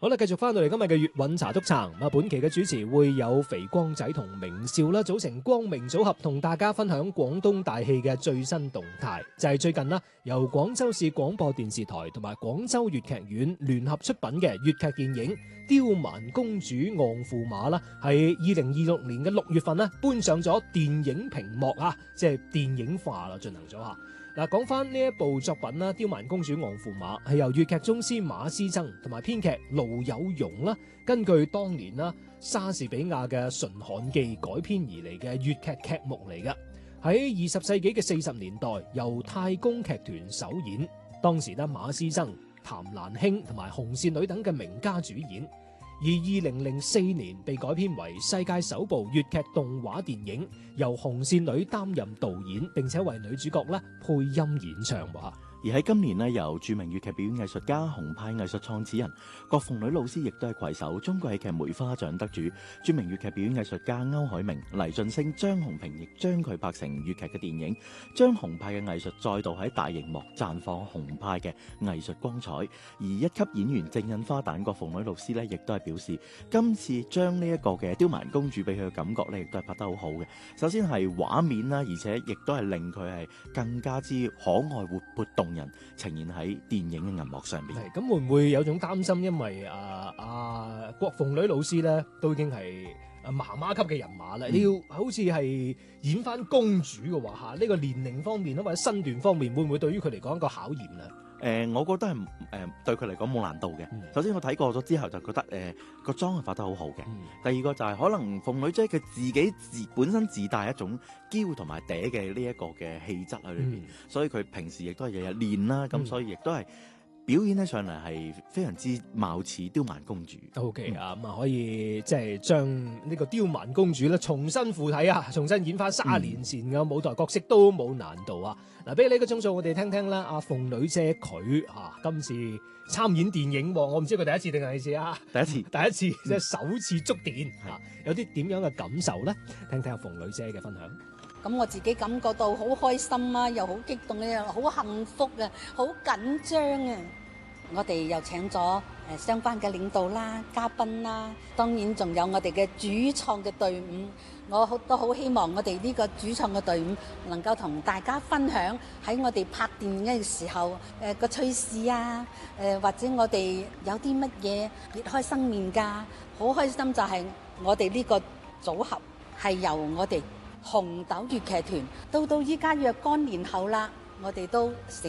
好啦，繼續翻到嚟今日嘅粵韻茶篤茶。本期嘅主持會有肥光仔同明少啦，組成光明組合，同大家分享廣東大戲嘅最新動態。就係最近啦，由廣州市廣播電視台同埋廣州粵劇院聯合出品嘅粵劇電影《刁蠻公主昂駙馬》啦，喺2026年嘅6月份啦，搬上咗電影屏幕啊，即係電影化啦，進行咗吓。嗱，講翻呢一部作品啦，《刁蠻公主昂駙馬》係由粵劇宗師馬師曾同埋編劇盧有容啦，根據當年啦莎士比亞嘅《馴悍記》改編而嚟嘅粵劇劇目嚟㗎。喺20世紀嘅40年代，由太公劇團首演，當時咧馬師曾、譚蘭卿同埋紅線女等嘅名家主演。而2004年被改編為世界首部粵劇動畫電影，由紅線女擔任導演，並且為女主角咧配音演唱喎。 而喺今年呢，由著名粵劇表演藝術家、紅派藝術創始人郭鳳女老師，亦都係攜手中國戲劇梅花獎得主、著名粵劇表演藝術家歐海明、黎晉升、張紅平，亦將佢拍成粵劇嘅電影，將紅派嘅藝術再度喺大熒幕綻放紅派嘅藝術光彩。而一級演員正印花旦郭鳳女老師呢，亦都係表示今次將呢一個嘅刁蠻公主俾佢嘅感覺呢，亦都係拍得好好嘅。首先係畫面啦，而且亦都係令佢係更加之可愛活潑動人，呈現喺電影嘅銀幕上面。 咁會唔會有種擔心？因為郭鳳女老師咧都已經係媽媽級嘅人馬啦，你要好似係演翻公主嘅話嚇，呢個年齡方面或者身段方面，會唔會對於佢嚟講一個考驗咧？ 我覺得係對佢嚟講冇難度嘅。首先我睇過咗之後就覺得個妝係化得好好嘅。第二個就係可能鳳女姐佢自己本身自帶一種嬌同埋嗲嘅呢一個嘅氣質喺裏邊，所以佢平時亦都係日日練啦，咁所以亦都係表演得上嚟係非常之貌似刁蠻公主。 OK 啊，咁可以即係將呢個刁蠻公主咧重新附體啊，重新演翻30年前嘅舞台角色都冇難度啊！嗱，俾你呢個鐘數，我哋聽聽啦。阿鳳女姐佢今次參演電影，我唔知佢第一次定係第二次啊？第一次即係首次觸電有啲點樣嘅感受咧？聽聽阿鳳女姐嘅分享。 咁我自己感覺到好開心啊，又好激動啊，又好幸福啊，好緊張啊！我哋又請咗相關嘅領導啦、嘉賓啦，當然仲有我哋嘅主創嘅隊伍。我都好希望我哋呢個主創嘅隊伍能夠同大家分享喺我哋拍電影嘅時候個趣事啊，或者我哋有啲乜嘢別開生面㗎，好開心就係我哋呢個組合係由我哋紅豆粵劇團到依家若干年後啦，我哋都